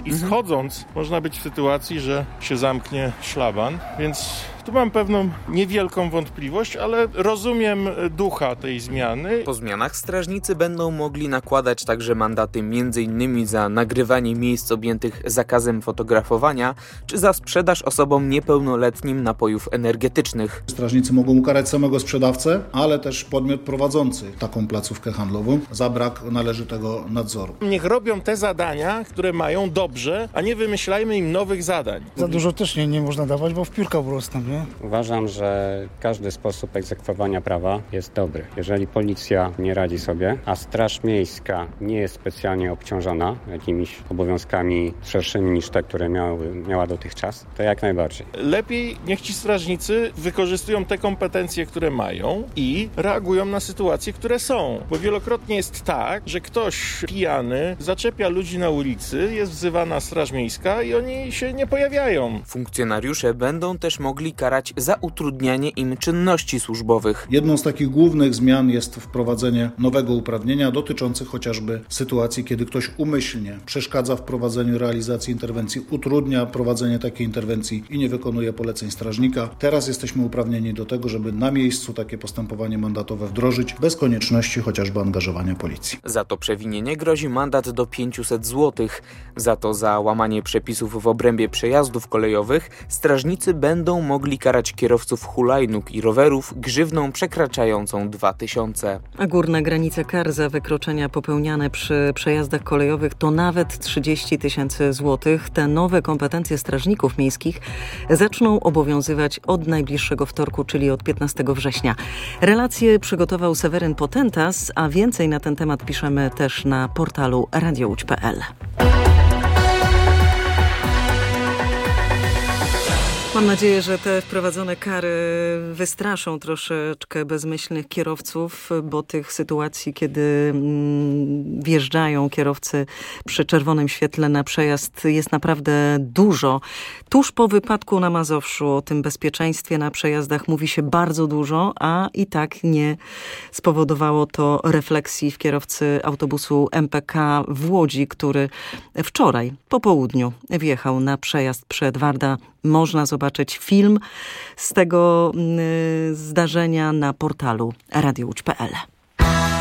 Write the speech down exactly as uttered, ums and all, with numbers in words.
i schodząc można być w sytuacji, że się zamknie szlaban, więc tu mam pewną niewielką wątpliwość, ale rozumiem ducha tej zmiany. Po zmianach strażnicy będą mogli nakładać także mandaty między innymi za nagrywanie miejsc objętych zakazem fotografowania, czy za sprzedaż osobom niepełnoletnim napojów energetycznych. Strażnicy mogą ukarać samego sprzedawcę, ale też podmiot prowadzący taką placówkę handlową za brak należytego nadzoru. Niech robią te zadania, które mają dobrze, a nie wymyślajmy im nowych zadań. Za dużo też nie, nie można dawać, bo w piórka urosną, nie? Uważam, że każdy sposób egzekwowania prawa jest dobry. Jeżeli policja nie radzi sobie, a Straż Miejska nie jest specjalnie obciążona jakimiś obowiązkami szerszymi niż te, które miały, miała dotychczas, to jak najbardziej. Lepiej niech ci strażnicy wykorzystują te kompetencje, które mają i reagują na sytuacje, które są. Bo wielokrotnie jest tak, że ktoś pijany zaczepia ludzi na ulicy, jest wzywana Straż Miejska i oni się nie pojawiają. Funkcjonariusze będą też mogli karać za utrudnianie im czynności służbowych. Jedną z takich głównych zmian jest wprowadzenie nowego uprawnienia dotyczących chociażby sytuacji, kiedy ktoś umyślnie przeszkadza w prowadzeniu realizacji interwencji, utrudnia prowadzenie takiej interwencji i nie wykonuje poleceń strażnika. Teraz jesteśmy uprawnieni do tego, żeby na miejscu takie postępowanie mandatowe wdrożyć bez konieczności chociażby angażowania policji. Za to przewinienie grozi mandat do pięćset złotych. Za to za łamanie przepisów w obrębie przejazdów kolejowych strażnicy będą mogli karać kierowców hulajnóg i rowerów grzywną przekraczającą dwa tysiące. A górna granica kar za wykroczenia popełniane przy przejazdach kolejowych to nawet trzydzieści tysięcy złotych. Te nowe kompetencje strażników miejskich zaczną obowiązywać od najbliższego wtorku, czyli od piętnastego września. Relacje przygotował Seweryn Potentas, a więcej na ten temat piszemy też na portalu radio łódź kropka pe el. Mam nadzieję, że te wprowadzone kary wystraszą troszeczkę bezmyślnych kierowców, bo tych sytuacji, kiedy wjeżdżają kierowcy przy czerwonym świetle na przejazd, jest naprawdę dużo. Tuż po wypadku na Mazowszu o tym bezpieczeństwie na przejazdach mówi się bardzo dużo, a i tak nie spowodowało to refleksji w kierowcy autobusu em pe ka w Łodzi, który wczoraj po południu wjechał na przejazd przed Warda. Można zobaczyć film z tego zdarzenia na portalu radio łódź kropka pe el.